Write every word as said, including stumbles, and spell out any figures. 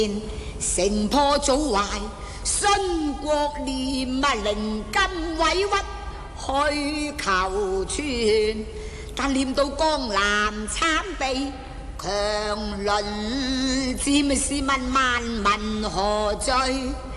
城破早壞，殉國念啊，靈甘委屈去求全，但念到江南慘地，強淪，漸是問萬民何罪？